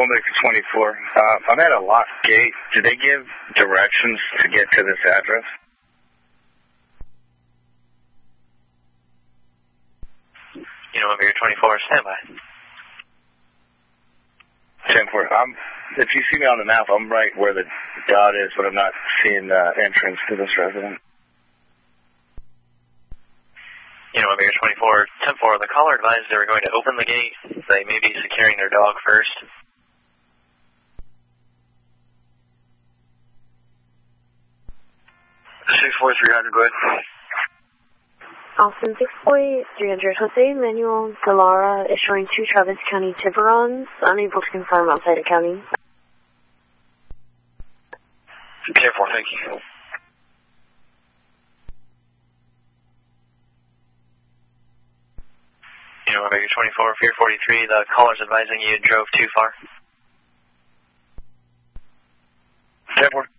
Troublemaker 24. I'm at a locked gate. Do they give directions to get to this address? Troublemaker 24, standby. 10-4. If you see me on the map, I'm right where the dot is, but I'm not seeing the entrance to this residence. Troublemaker 24, 10-4. The caller advised they were going to open the gate. They may be securing their dog first. 64300, go ahead. Austin 648-300, Jose Manuel Galara issuing 2 Travis County Tiburons, unable to confirm outside of county. 10-4, thank you. Troublemaker 24, Fear 43, the caller's advising you drove too far. 10-4.